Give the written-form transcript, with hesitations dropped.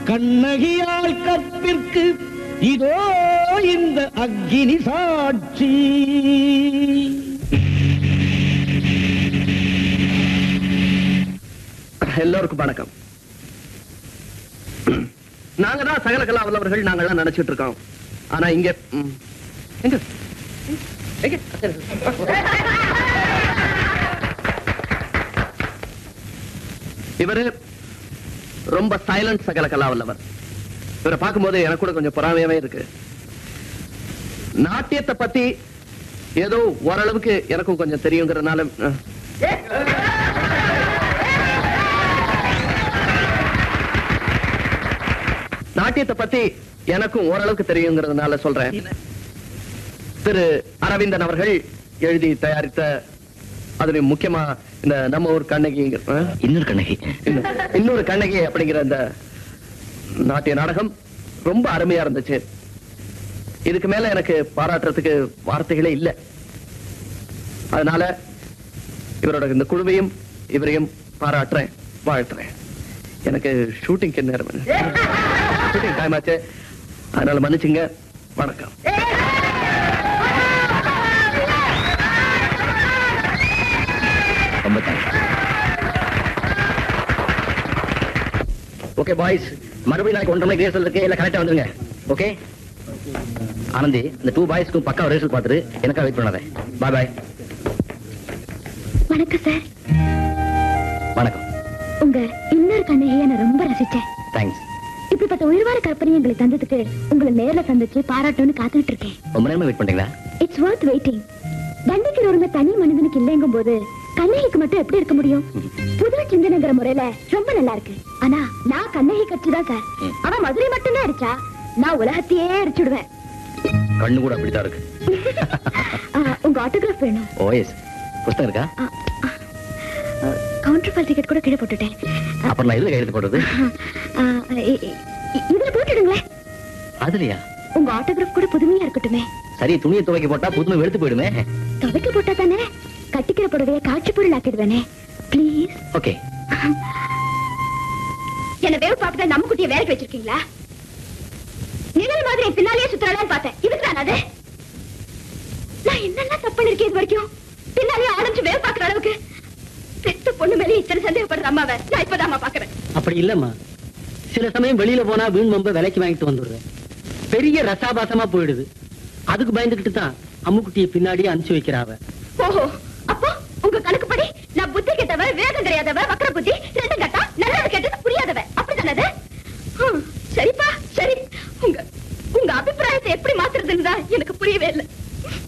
கண்ணகியால் கற்பிற்கு இதோ இந்த அக்கினி சாட்சி. எல்லோருக்கும் வணக்கம். நாங்க தான் சகல கலா வல்லவர்கள் நாங்கெல்லாம் நினைச்சிட்டு இருக்கோம். ஆனா இங்க இவரு ரொம்ப சைலண்ட் சகல கலா வல்லவர். இவரை பார்க்கும்போது எனக்கு கூட கொஞ்சம் பொறாமையாவே இருக்கு. நாட்டியத்தை பத்தி ஏதோ ஓரளவுக்கு எனக்கும் கொஞ்சம் தெரியுங்கிறதுனால நாட்டியத்தை பத்தி எனக்கும் ஓரளவுக்கு தெரியுங்கிறதுனால சொல்றேன். திரு அரவிந்தன் அவர்கள் எழுதி தயாரித்த, அதுல முக்கியமா இந்த நம்ம ஊர் கண்ணகி, இன்னொரு கண்ணகி அப்படிங்கிற இந்த நாட்டிய நாடகம் ரொம்ப அருமையா இருந்துச்சு. இதுக்கு மேல எனக்கு பாராட்டுறதுக்கு வார்த்தைகளே இல்லை. அதனால இவரோட இந்த குழுவையும் இவரையும் பாராட்டுறேன், வாழ்த்துறேன். எனக்கு ஷூட்டிங்க்கு நேரம், ஷூட்டிங் டைம் ஆச்சு, அதனால மன்னிச்சுங்க. வணக்கம். ஓகே பாய்ஸ், மறுபடியும் நாளைக்கு 1:30 மணிக்கு ரிஹர்சல் இருக்கு, எல்லாம் கரெக்டா வந்துருங்க. ஓகே ஆனந்தி, இந்த 2 பாய்ஸ்க்கும் பக்கா ரிஹர்சல் பார்த்துட்டு எனக்கா வெயிட் பண்ணாத. பாய் பாய். வணக்கம் சார். வணக்கம். உங்க இன்னொரு கண்ணகியை நான் ரொம்ப ரசிச்சேன். தேங்க்ஸ். இப்படிப்பட்ட உயிர்வார கற்பனை எங்களுக்கு தந்ததுக்கு உங்களை நேர்ல சந்திச்சு பாராட்டணும்னு காத்துட்டு இருக்கேன். ரொம்ப நேரமா வெயிட் பண்றீங்களா? It's Worth waiting. தண்டிக்கிற உரிமை தனி மனிதனுக்கு இல்லைங்கும் போது கண்ணகிக்கு மட்டும் எப்படி இருக்க முடியும்? புது சிந்தனைங்கிற முறையில ரொம்ப நல்லா இருக்கு. ஆனா நான் கண்ணகி கட்சிதான் சார். அவன் மதுரை மட்டும்தான் அடிச்சா, நான் உலகத்தையே அடிச்சுடுவேன். கண்ணு கூட அப்படித்தான் இருக்கு. உங்க ஆட்டோகிராஃப் வேணும். ஓ எஸ். புத்தகம் இருக்கா? கவுண்டர் ஃபால் டிக்கெட் கூட கீழே போட்டுட்டேன். அப்புறம் நான் இதுல கையெழுத்து போடுறது? இதுல போட்டுடுங்களேன். அதுலயா? உங்க ஆட்டோகிராஃப் கூட புதுமையா இருக்கட்டுமே. சரி, துணியை துவைக்க போட்டா புதுமை வெளுத்து போயிடுமே. துவைக்க போட்டா தானே கட்டிக்கிற புடவைய காட்சி பொருள் ஆக்கிடுவேனே. ப்ளீஸ். ஓகே. என்ன வேவ் பாப்பத நம்ம குட்டிய வேலைக்கு வச்சிருக்கீங்களா? நிழல் மாதிரி பின்னாலேயே சுத்தறலான்னு பார்த்தேன். இதுதான் அது. நான் என்னெல்லாம் தப்பு பண்ணிருக்கேன் இது வரைக்கும்? பின்னாலேயே ஆரஞ்சு வேவ் பாக்குற அளவுக்கு பெத்த பொண்ணு மேலே இத்தனை சந்தேகப்படுற அம்மாவை நான் இப்பதாம்மா பாக்குறேன். அப்படி இல்லம்மா, சில சமயம் வெளியில போனா வீண் மம்ப விலைக்கு வாங்கிட்டு வந்துடுறேன். பெரிய ரசாபாசமா போயிடுது. அதுக்கு பயந்துகிட்டு தான் அம்முக்குட்டியை பின்னாடியே அனுப்பிச்சு வைக்கிறாவ. ஓஹோ, அப்போ உங்க கணக்குப்படி நான் புத்தி கெட்டவ, வேகம் தெரியாதவ, வக்கர புத்தி, ரெண்டு கட்டா, நல்லது கெட்டது புரியாதவ, அப்படித்தானது? சரிப்பா, சரி. உங்க அபிப்பிராயத்தை எப்படி மாத்துறதுன்னு தான் எனக்கு புரியவே இல்லை.